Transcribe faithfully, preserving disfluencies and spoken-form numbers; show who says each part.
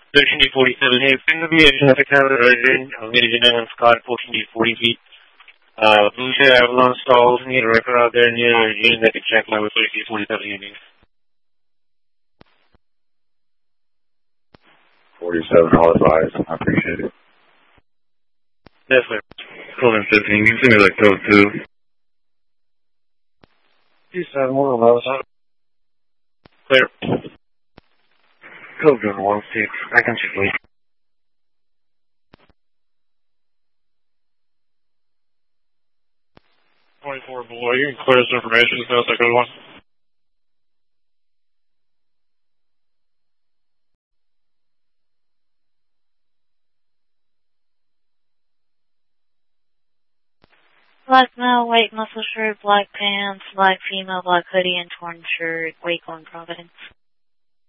Speaker 1: thirteen D forty-seven, hey, it's going to be a traffic hazard resident. I'm going to be on Scott, fourteen D forty feet. Uh, Blue Shed Avalon stalls, need a record out there near a unit that can check level thirteen D forty-seven units.
Speaker 2: forty-seven, all advised. I appreciate it.
Speaker 1: Yes, sir.
Speaker 2: Colin fifteen, you can send me like code two.
Speaker 1: two seven, one eleven. Clear.
Speaker 2: Code gun one six, I can check me.
Speaker 1: twenty-four below, you can clear this information, so that's a good one.
Speaker 3: Black male, white muscle shirt, black pants, black female, black hoodie, and torn shirt, Waco and Providence.